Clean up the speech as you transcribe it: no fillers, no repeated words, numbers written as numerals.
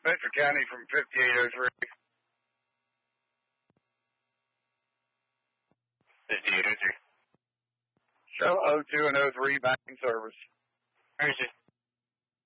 Metro County from 5803. 5803. Show 02 and 03 back in service. Where is it?